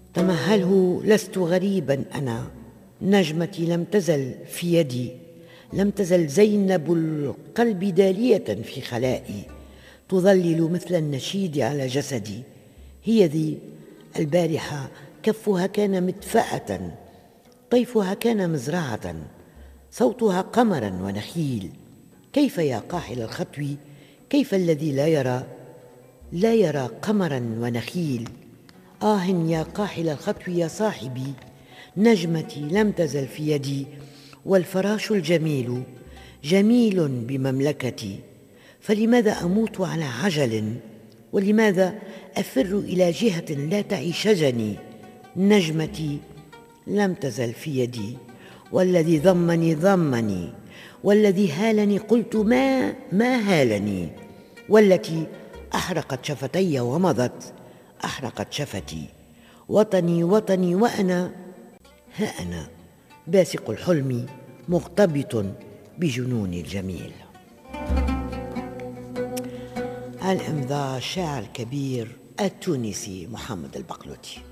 تمهله لست غريبا أنا، نجمتي لم تزل في يدي، لم تزل زينب القلب دالية في خلائي، تظلل مثل النشيد على جسدي. هي ذي البارحة كفها كان مدفأة، طيفها كان مزرعة، صوتها قمرا ونخيل. كيف يا قاحل الخطو، كيف الذي لا يرى قمرا ونخيل. آه يا قاحل الخطو يا صاحبي، نجمتي لم تزل في يدي، والفراش الجميل جميل بمملكتي. فلماذا أموت على عجل، ولماذا أفر إلى جهة لا تعي شجني. نجمتي لم تزل في يدي، والذي ضمني، والذي هالني قلت ما هالني، والتي أحرقت شفتي ومضت أحرقت شفتي. وطني وأنا، ها أنا باسق الحلم مغتبط بجنون الجميل. الإمضاء الشاعر الكبير التونسي محمد البقلوتي.